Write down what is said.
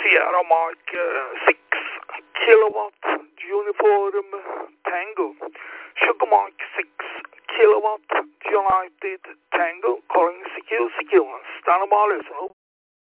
Sierra Mike 6 kilowatt Uniform Tango. Sugar Mike 6 kilowatt United Tango. Calling secure. Stand by, listen.